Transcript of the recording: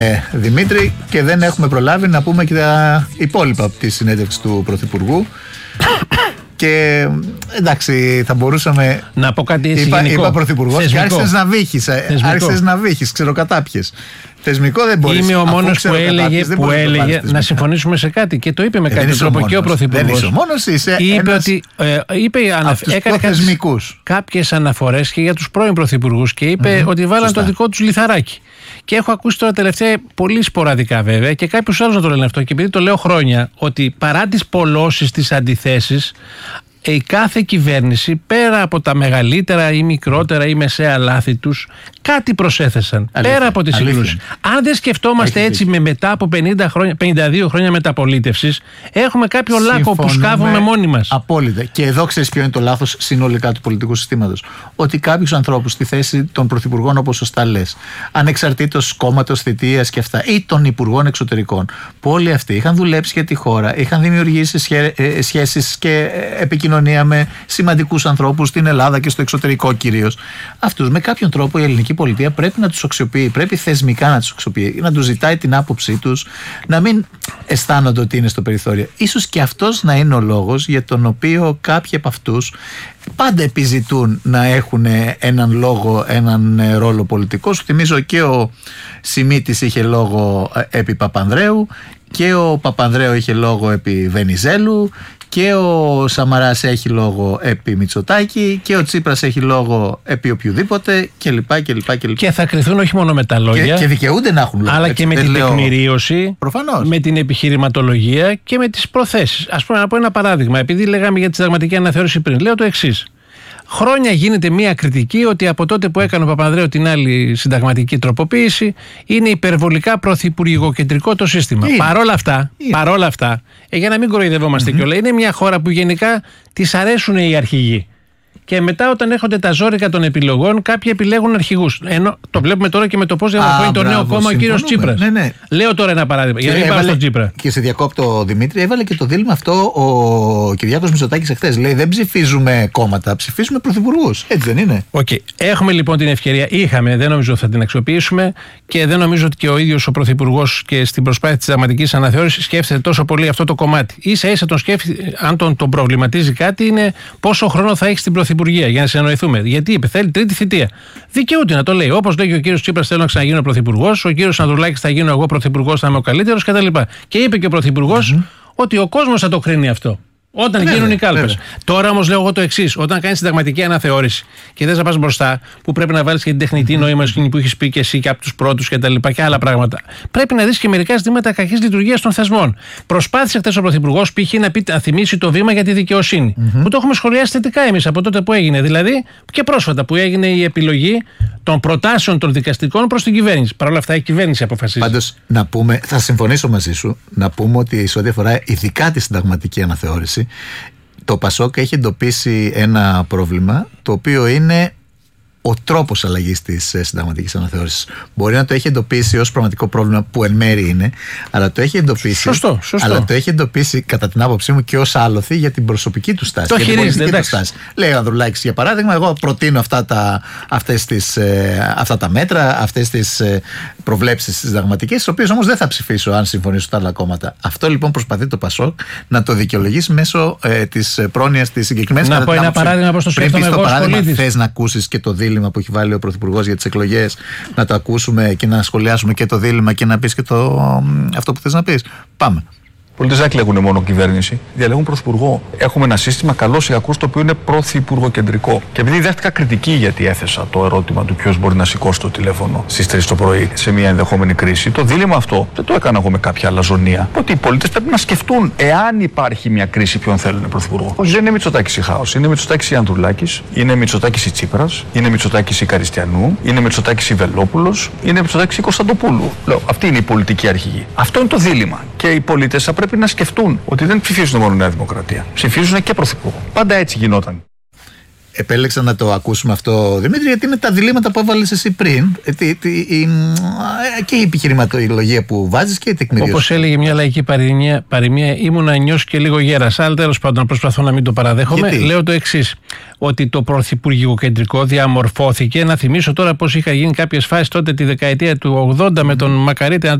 Δημήτρη, και δεν έχουμε προλάβει να πούμε και τα υπόλοιπα από τη συνέντευξη του Πρωθυπουργού. Και εντάξει, θα μπορούσαμε. Να πω κάτι έτσι γενικό. Είπα Πρωθυπουργός και άρχισες να βύχεις, ξεροκατάπιες. Θεσμικό δεν μπορείς. Είμαι ο μόνος που έλεγε να συμφωνήσουμε σε κάτι και το είπε με κάποιο τρόπο και ο Πρωθυπουργός. Δεν είσαι ο μόνος, είσαι έκανε κάποιες αναφορές και για τους πρώην Πρωθυπουργούς και είπε ότι βάλαν το δικό τους λιθαράκι. Και έχω ακούσει τώρα τελευταία πολύ σποραδικά βέβαια και κάποιους άλλους να το λένε αυτό. Και επειδή το λέω χρόνια, ότι παρά τις πολλώσεις, τις αντιθέσεις, η κάθε κυβέρνηση πέρα από τα μεγαλύτερα ή μικρότερα ή μεσαία λάθη τους κάτι προσέθεσαν. Πέρα από τις συγκρούσεις. Αν δεν σκεφτόμαστε έτσι μετά από 52 χρόνια μεταπολίτευσης, έχουμε κάποιο λάκκο που σκάβουμε μόνοι μας. Απόλυτα. Και εδώ ξέρεις ποιο είναι το λάθος συνολικά του πολιτικού συστήματος. Ότι κάποιους ανθρώπους στη θέση των πρωθυπουργών, όπως σωστά λες, ανεξαρτήτως κόμματος, θητείας και αυτά, ή των υπουργών εξωτερικών, που όλοι αυτοί είχαν δουλέψει για τη χώρα, είχαν δημιουργήσει σχέσεις και επικοινωνία με σημαντικούς ανθρώπους στην Ελλάδα και στο εξωτερικό κυρίως. Αυτούς με κάποιον τρόπο η ελληνική πολιτεία πρέπει να τους αξιοποιεί, πρέπει θεσμικά να τους αξιοποιεί, να τους ζητάει την άποψή τους, να μην αισθάνονται ότι είναι στο περιθώριο. Ίσως και αυτός να είναι ο λόγος για τον οποίο κάποιοι από αυτούς πάντα επιζητούν να έχουν έναν λόγο, έναν ρόλο πολιτικό. Σου θυμίζω και ο Σιμίτης είχε λόγο επί Παπανδρέου και ο Παπανδρέου είχε λόγο επί Βενιζέλου και ο Σαμαράς έχει λόγο επί Μητσοτάκη και ο Τσίπρας έχει λόγο επί οποιοδήποτε κλπ. Και θα κριθούν όχι μόνο με τα λόγια και δικαιούνται να έχουν λόγο, αλλά και με την τεκμηρίωση, προφανώς, με την επιχειρηματολογία και με τις προθέσεις. Ας πούμε, να πω ένα παράδειγμα, επειδή λέγαμε για τη συνταγματική αναθεώρηση πριν, λέω το εξής. Χρόνια γίνεται μία κριτική ότι από τότε που έκανε ο Παπανδρέου την άλλη συνταγματική τροποποίηση είναι υπερβολικά πρωθυπουργικοκεντρικό το σύστημα. Παρόλα αυτά, για να μην κοροϊδευόμαστε κιόλα, είναι μια χώρα που γενικά της αρέσουν οι αρχηγοί. Και μετά, όταν έρχονται τα ζόρικα των επιλογών, κάποιοι επιλέγουν αρχηγούς. Ενώ το βλέπουμε τώρα και με το πώς διαμορφώνει το νέο κόμμα ο κύριος Τσίπρας. Ναι. Λέω τώρα ένα παράδειγμα. Για να μην πάω στον Τσίπρα. Και σε διακόπτω, Δημήτρη, έβαλε και το δίλημμα αυτό ο Κυριάκος Μητσοτάκης εχθές. Λέει: δεν ψηφίζουμε κόμματα, ψηφίζουμε πρωθυπουργούς. Έτσι δεν είναι? Έχουμε λοιπόν την ευκαιρία. Δεν νομίζω ότι θα την αξιοποιήσουμε και δεν νομίζω ότι και ο ίδιος ο πρωθυπουργός και στην προσπάθεια της συνταγματικής αναθεώρησης σκέφτεται τόσο πολύ αυτό το κομμάτι. Ίσα-ίσα τον σκέφτεται, αν τον προβληματίζει κάτι, είναι πόσο χρόνο θα έχει στην πρωθυπουργία. Για να συνεννοηθούμε. Γιατί είπε, θέλει τρίτη θητεία. Δικαιούται να το λέει. Όπως λέει και ο κύριος Τσίπρας, θέλω να ξαναγίνω πρωθυπουργός. Ο κύριος Ανδρουλάκης, θα γίνω εγώ πρωθυπουργός, θα είμαι ο καλύτερος κτλ. Και είπε και ο πρωθυπουργός ότι ο κόσμος θα το κρίνει αυτό. Όταν γίνουν οι κάλπες. Τώρα όμως λέω εγώ το εξής. Όταν κάνεις συνταγματική αναθεώρηση και θες να πας μπροστά, που πρέπει να βάλεις και την τεχνητή νοημοσύνη που έχεις πει και εσύ και από τους πρώτους και τα λοιπά και άλλα πράγματα, πρέπει να δεις και μερικά ζητήματα κακής λειτουργίας των θεσμών. Προσπάθησε χθες ο Πρωθυπουργός π.χ. να θυμίσει το βήμα για τη δικαιοσύνη. Που το έχουμε σχολιάσει θετικά εμείς από τότε που έγινε. Δηλαδή και πρόσφατα που έγινε η επιλογή των προτάσεων των δικαστικών προς την κυβέρνηση. Παρ' όλα αυτά η κυβέρνηση αποφασίζει. Πάντως, να πούμε, θα συμφωνήσω μαζί σου, να πούμε ότι σε ό,τι αφορά ειδικά τη συνταγματική αναθεώρηση, το ΠΑΣΟΚ έχει εντοπίσει ένα πρόβλημα, το οποίο είναι ο τρόπος αλλαγής της συνταγματικής αναθεώρησης. Μπορεί να το έχει εντοπίσει ως πραγματικό πρόβλημα, που εν μέρει είναι, αλλά το έχει εντοπίσει. Σωστό. Αλλά το έχει εντοπίσει, κατά την άποψή μου, και ως άλοθη για την προσωπική του στάση. Το χειρίζεται. Λέει ο Ανδρουλάκης, για παράδειγμα, εγώ προτείνω αυτά τα μέτρα, αυτές τις προβλέψεις συνταγματικές, τις οποίες όμως δεν θα ψηφίσω αν συμφωνήσω τα άλλα κόμματα. Αυτό λοιπόν προσπαθεί το ΠΑΣΟΚ να το δικαιολογήσει μέσω της πρόνοιας της συγκεκριμένης. Να πω ένα παράδειγμα προς το σκέφτομαι εγώ ως πολίτης. Θες να ακούσεις και το δίλημμα που έχει βάλει ο Πρωθυπουργός για τις εκλογές, να το ακούσουμε και να σχολιάσουμε και το δίλημμα και να πεις και αυτό που θες να πεις? Πάμε. Οι πολίτες δεν εκλέγουν μόνο κυβέρνηση, διαλέγουν πρωθυπουργό. Έχουμε ένα σύστημα καλώς ή κακώς το οποίο είναι πρωθυπουργοκεντρικό. Και επειδή δέχτηκα κριτική γιατί έθεσα το ερώτημα του ποιος μπορεί να σηκώσει το τηλέφωνο στις 3 το πρωί σε μια ενδεχόμενη κρίση, το δίλημμα αυτό δεν το έκανα εγώ με κάποια αλαζονία. Ότι οι πολίτες πρέπει να σκεφτούν, εάν υπάρχει μια κρίση, ποιον θέλουν πρωθυπουργό. Όχι, δεν είναι Μητσοτάκης ή Χάος. Είναι Μητσοτάκης ή Ανδρουλάκης, είναι Μητσοτάκης ή Τσίπρας, είναι Μητσοτάκης ή Καριστιανού, είναι Μητσοτάκης ή Βελόπουλος, είναι Μητσοτάκης ή Κωνσταντοπούλου. Λέω, αυτή είναι η πολιτική αρχηγή. Αυτό είναι το δίλημμα. Και οι πολίτες θα πρέπει να σκεφτούν ότι δεν ψηφίζουν μόνο Νέα Δημοκρατία. Ψηφίζουν και πρωθυπουργό. Πάντα έτσι γινόταν. Επέλεξα να το ακούσουμε αυτό, Δημήτρη, γιατί είναι τα διλήμματα που έβαλες εσύ πριν και η επιχειρηματολογία που βάζεις και η τεκμηρίωση. Όπως έλεγε μια λαϊκή παροιμία, ήμουνα νιός και λίγο γέρας. Αλλά τέλος πάντων, προσπαθώ να μην το παραδέχομαι. Γιατί? Λέω το εξής, ότι το πρωθυπουργικό κεντρικό διαμορφώθηκε. Να θυμίσω τώρα πώς είχα γίνει κάποιες φάσεις τότε τη δεκαετία του 80 με τον Μακαρίτη